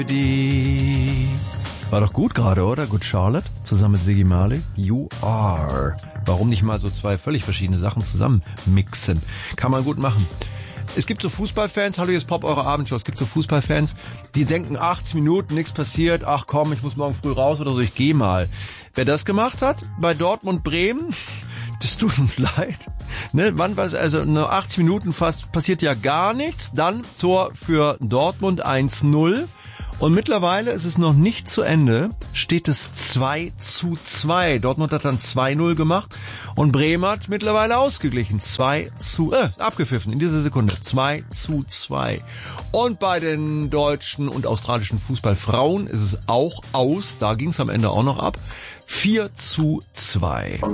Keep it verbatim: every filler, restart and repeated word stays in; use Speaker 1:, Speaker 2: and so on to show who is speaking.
Speaker 1: Die war doch gut gerade, oder? Good Charlotte, zusammen mit Ziggy Marley. You Are. Warum nicht mal so zwei völlig verschiedene Sachen zusammen mixen? Kann man gut machen. Es gibt so Fußballfans, hallo, hier ist Pop, eure Abendshow. Es gibt so Fußballfans, die denken achtzig Minuten, nichts passiert, ach komm, ich muss morgen früh raus oder so, ich geh mal. Wer das gemacht hat, bei Dortmund Bremen, das tut uns leid. Ne, wann war es, also nur achtzig Minuten fast, passiert ja gar nichts. Dann Tor für Dortmund eins null. Und mittlerweile ist es noch nicht zu Ende, steht es zwei zu zwei. Dortmund hat dann zwei null gemacht und Bremen hat mittlerweile ausgeglichen. zwei zu, äh, abgepfiffen in dieser Sekunde. zwei zu zwei. Und bei den deutschen und australischen Fußballfrauen ist es auch aus. Da ging es am Ende auch noch ab. vier zu zwei.